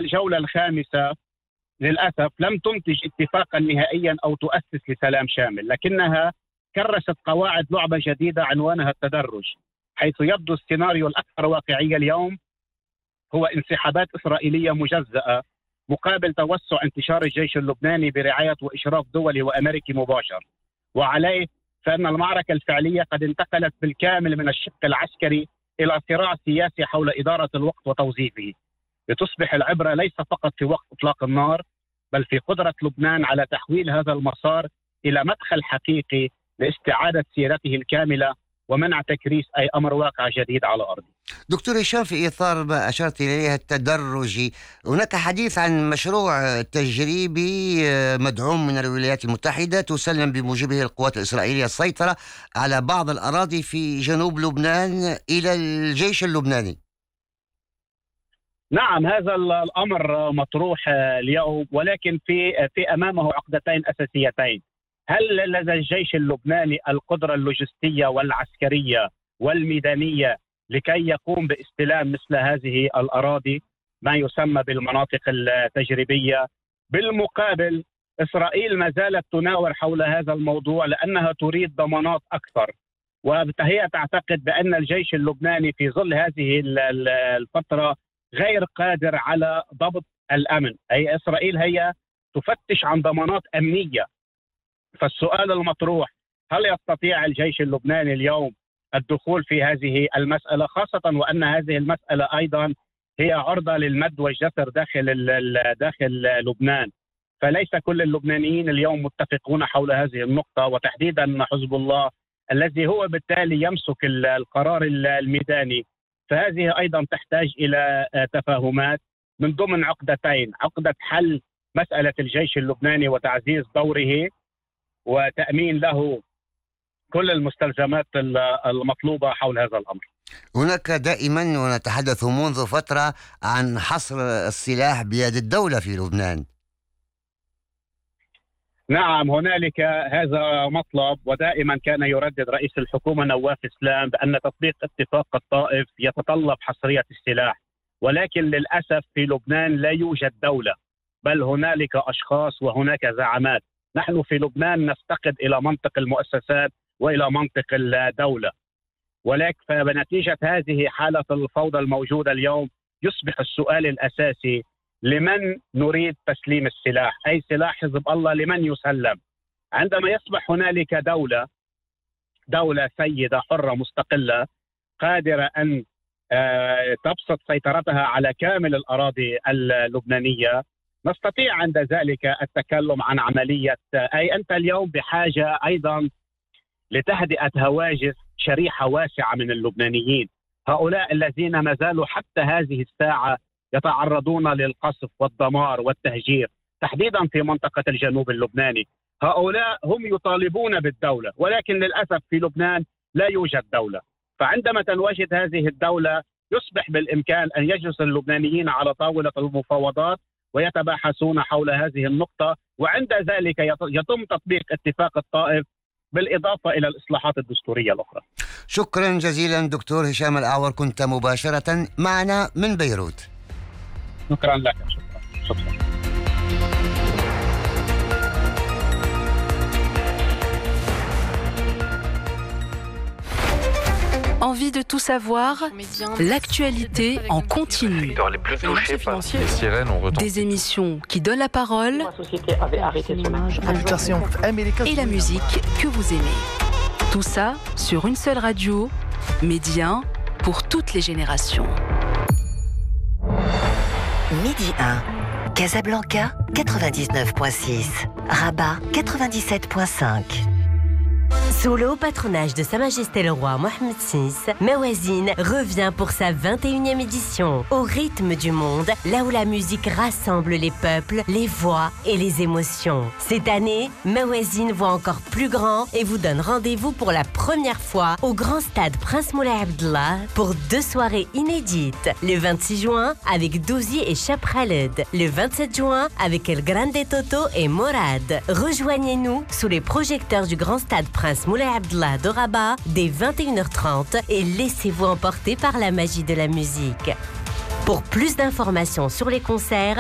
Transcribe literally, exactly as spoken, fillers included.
الجولة الخامسة للأسف لم تنتج اتفاقا نهائيا أو تؤسس لسلام شامل، لكنها كرست قواعد لعبة جديدة عنوانها التدرج، حيث يبدو السيناريو الأكثر واقعية اليوم هو انسحابات إسرائيلية مجزأة مقابل توسع انتشار الجيش اللبناني برعاية وإشراف دولي وأمريكي مباشر. وعليه فإن المعركة الفعلية قد انتقلت بالكامل من الشق العسكري إلى صراع سياسي حول إدارة الوقت وتوظيفه، لتصبح العبرة ليس فقط في وقت إطلاق النار، بل في قدرة لبنان على تحويل هذا المسار إلى مدخل حقيقي لاستعادة سيرته الكاملة ومنع تكريس أي أمر واقع جديد على أرضه. دكتور هشام، في إطار ما أشرت إليه التدرجي، هناك حديث عن مشروع تجريبي مدعوم من الولايات المتحدة تسلم بموجبه القوات الإسرائيلية السيطرة على بعض الأراضي في جنوب لبنان إلى الجيش اللبناني. نعم، هذا الأمر مطروح اليوم، ولكن في في أمامه عقدتين أساسيتين. هل لدى الجيش اللبناني القدرة اللوجستية والعسكرية والميدانية لكي يقوم باستلام مثل هذه الأراضي، ما يسمى بالمناطق التجريبية؟ بالمقابل إسرائيل ما زالت تناور حول هذا الموضوع لأنها تريد ضمانات أكثر، وهي تعتقد بأن الجيش اللبناني في ظل هذه الفترة غير قادر على ضبط الأمن، أي إسرائيل هي تفتش عن ضمانات أمنية. فالسؤال المطروح، هل يستطيع الجيش اللبناني اليوم الدخول في هذه المسألة، خاصة وأن هذه المسألة أيضا هي عرضة للمد والجسر داخل داخل لبنان؟ فليس كل اللبنانيين اليوم متفقون حول هذه النقطة، وتحديدا حزب الله الذي هو بالتالي يمسك القرار الميداني. فهذه أيضا تحتاج إلى تفاهمات من ضمن عقدتين: عقدة حل مسألة الجيش اللبناني وتعزيز دوره وتأمين له كل المستلزمات المطلوبة حول هذا الأمر. هناك دائما، ونتحدث منذ فترة، عن حصر السلاح بيد الدولة في لبنان. نعم، هنالك هذا مطلب، ودائما كان يردد رئيس الحكومة نواف إسلام بأن تطبيق اتفاق الطائف يتطلب حصرية السلاح، ولكن للأسف في لبنان لا يوجد دولة، بل هنالك أشخاص وهناك زعامات. نحن في لبنان نفتقد إلى منطق المؤسسات وإلى منطق الدولة، ولكن فبنتيجة هذه حالة الفوضى الموجودة اليوم يصبح السؤال الأساسي: لمن نريد تسليم السلاح؟ أي سلاح حزب الله لمن يسلم؟ عندما يصبح هنالك دولة دولة سيدة حرة مستقلة قادرة أن تبسط سيطرتها على كامل الأراضي اللبنانية، نستطيع عند ذلك التكلم عن عملية، أي أنت اليوم بحاجة أيضا لتهدئة هواجس شريحة واسعة من اللبنانيين، هؤلاء الذين ما زالوا حتى هذه الساعة يتعرضون للقصف والدمار والتهجير، تحديدا في منطقة الجنوب اللبناني. هؤلاء هم يطالبون بالدولة، ولكن للأسف في لبنان لا يوجد دولة. فعندما تنوجد هذه الدولة يصبح بالإمكان أن يجلس اللبنانيين على طاولة المفاوضات ويتباحثون حول هذه النقطة، وعند ذلك يتم تطبيق اتفاق الطائف بالإضافة إلى الإصلاحات الدستورية الأخرى. شكرا جزيلا دكتور هشام الأعور، كنت مباشرة معنا من بيروت. شكرا لك. شكرا, شكرا. Envie de tout savoir, l'actualité en continu. Des émissions qui donnent la parole et la musique que vous aimez. Tout ça sur une seule radio, Média pour toutes les générations. Midi un, Casablanca quatre-vingt-dix-neuf virgule six, Rabat quatre-vingt-dix-sept virgule cinq. Sous le haut patronage de Sa Majesté le Roi Mohammed six, Mawazine revient pour sa vingt et unième édition, au rythme du monde, là où la musique rassemble les peuples, les voix et les émotions. Cette année, Mawazine voit encore plus grand et vous donne rendez-vous pour la première fois au Grand Stade Prince Moulay Abdallah pour deux soirées inédites. Le vingt-six juin avec Douzi et Chap Khaled. Le vingt-sept juin avec El Grande Toto et Morad. Rejoignez-nous sous les projecteurs du Grand Stade Prince Moulay Abdallah de Rabat dès vingt et une heures trente et laissez-vous emporter par la magie de la musique. Pour plus d'informations sur les concerts,